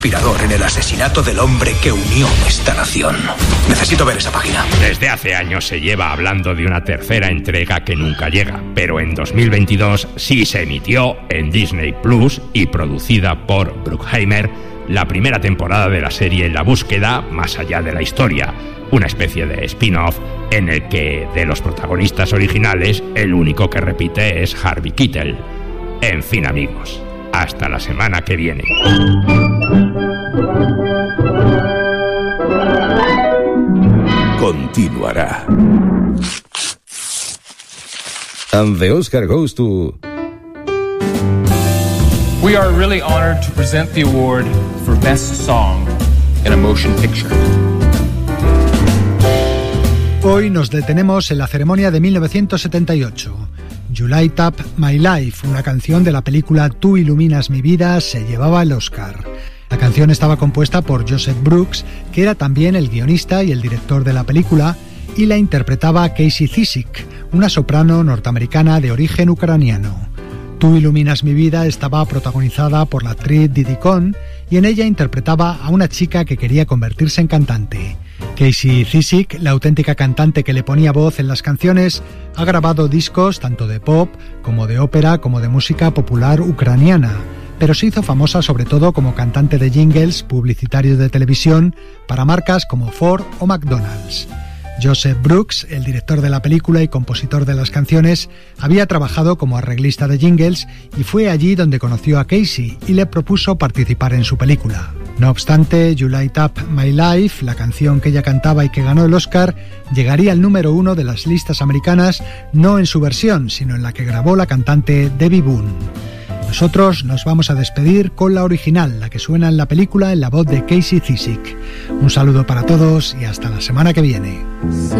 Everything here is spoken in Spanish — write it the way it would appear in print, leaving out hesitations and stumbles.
Inspirador en el asesinato del hombre que unió esta nación. Necesito ver esa página. Desde hace años se lleva hablando de una tercera entrega que nunca llega, pero en 2022 sí se emitió en Disney Plus y producida por Bruckheimer la primera temporada de la serie La Búsqueda más allá de la historia, una especie de spin-off en el que de los protagonistas originales el único que repite es Harvey Keitel. En fin, amigos, hasta la semana que viene. Continuará. And the Oscar goes to... We are really honored to present the award for Best Song in a Motion Picture. Hoy nos detenemos en la ceremonia de 1978. You Light Up My Life, una canción de la película Tú iluminas mi vida, se llevaba el Oscar. La canción estaba compuesta por Joseph Brooks, que era también el guionista y el director de la película, y la interpretaba Casey Cizik, una soprano norteamericana de origen ucraniano. Tú iluminas mi vida estaba protagonizada por la actriz Didi Conn y en ella interpretaba a una chica que quería convertirse en cantante. Casey Cizik, la auténtica cantante que le ponía voz en las canciones, ha grabado discos tanto de pop como de ópera como de música popular ucraniana, pero se hizo famosa sobre todo como cantante de jingles publicitarios de televisión para marcas como Ford o McDonald's. Joseph Brooks, el director de la película y compositor de las canciones, había trabajado como arreglista de jingles y fue allí donde conoció a Casey y le propuso participar en su película. No obstante, You Light Up My Life, la canción que ella cantaba y que ganó el Oscar, llegaría al número 1 de las listas americanas, no en su versión, sino en la que grabó la cantante Debbie Boone. Nosotros nos vamos a despedir con la original, la que suena en la película en la voz de Casey Cizik. Un saludo para todos y hasta la semana que viene.